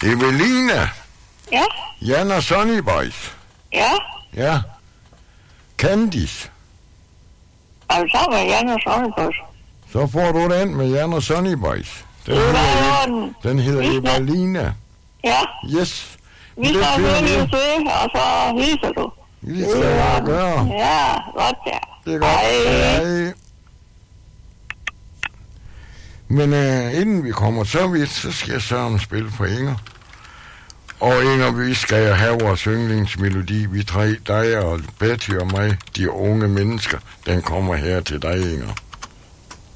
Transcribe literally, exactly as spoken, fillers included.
Evelina. Ja. Jan og Sonny Boys. Ja. Ja. Candice. Og så med Jan og Sonny Boys. Så får du den med Jan og Sonny Boys. Den Det hedder, var den. den hedder Evelina. Ja. Yes. Vi skal lige se, og så hilser du. Det skal jeg gøre. Ja, godt der. Det er godt. Hej. Hej. Men uh, inden vi kommer så vidt, så skal Søren spille for Inger. Og Inger, vi skal have vores yndlingsmelodi. Vi tre, dig og Betty og mig, de unge mennesker. Den kommer her til dig, Inger.